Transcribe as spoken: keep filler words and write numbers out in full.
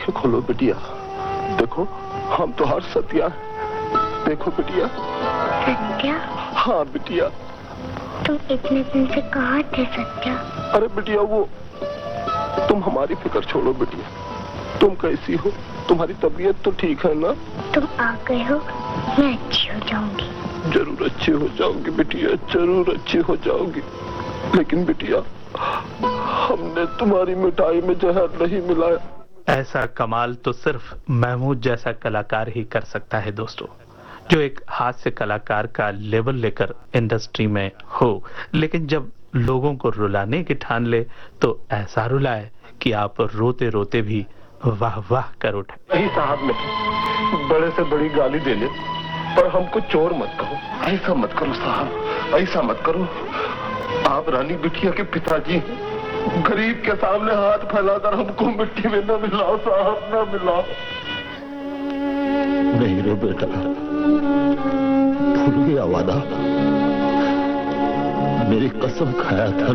आंखें खोलो बिटिया, देखो हम तो हर सत्या है। देखो बिटिया। सत्या? हाँ बिटिया। तुम इतने दिन से कहाँ थे सत्या? अरे बिटिया वो, तुम हमारी फिक्र छोड़ो बिटिया, तुम कैसी हो, तुम्हारी तबीयत तो ठीक है ना? तुम आ गए हो, मैं अच्छी हो जाऊंगी। जरूर अच्छी हो जाओगी बिटिया, जरूर अच्छी हो जाओगी। लेकिन बिटिया हमने तुम्हारी मिठाई में जहर नहीं मिलाया। ऐसा कमाल तो सिर्फ महमूद जैसा कलाकार ही कर सकता है दोस्तों, जो एक हास्य कलाकार का लेवल लेकर इंडस्ट्री में हो, लेकिन जब लोगों को रुलाने की ठान ले तो ऐसा रुलाए कि आप रोते रोते भी वाह वाह कर उठे। नहीं साहब नहीं, बड़े से बड़ी गाली दे ले पर हमको चोर मत कहो। ऐसा मत करो साहब, ऐसा मत करो। आप रानी बिटिया के पिताजी हैं, गरीब के सामने हाथ फैलाकर हमको मिट्टी में न मिलाओ साहब, न मिलाओ। नहीं रो बेटा, भूल गया वादा, मेरी कसम खाया था